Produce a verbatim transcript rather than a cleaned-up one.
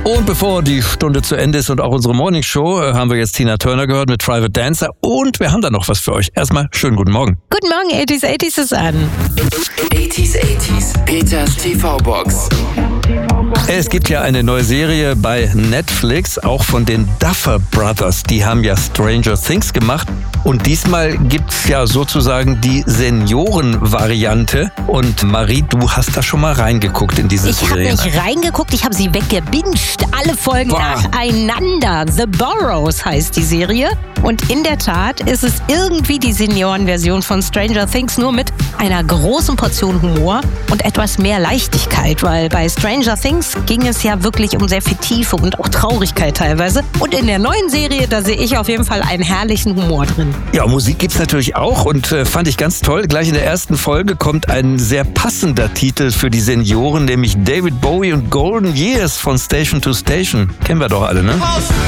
Und bevor die Stunde zu Ende ist und auch unsere Morningshow, haben wir jetzt Tina Turner gehört mit Private Dancer. Und wir haben da noch was für euch. Erstmal schönen guten Morgen. Guten Morgen, achtziger achtziger ist an. achtziger achtziger, Peters T V-Box. Es gibt ja eine neue Serie bei Netflix, auch von den Duffer Brothers. Die haben ja Stranger Things gemacht. Und diesmal gibt's ja sozusagen die Senioren-Variante. Und Marie, du hast da schon mal reingeguckt in diese Ich habe Serie. nicht reingeguckt, ich habe sie weggebinged. Alle Folgen Boah. nacheinander. The Burrows heißt die Serie. Und in der Tat ist es irgendwie die Senioren-Version von Stranger Things, nur mit einer großen Portion Humor und etwas mehr Leichtigkeit. Weil bei Stranger Things ging es ja wirklich um sehr viel Tiefe und auch Traurigkeit teilweise. Und in der neuen Serie, da sehe ich auf jeden Fall einen herrlichen Humor drin. Ja, Musik gibt's natürlich auch und äh, fand ich ganz toll. Gleich in der ersten Folge kommt ein sehr passender Titel für die Senioren, nämlich David Bowie und Golden Years von Station to Station. Kennen wir doch alle, ne?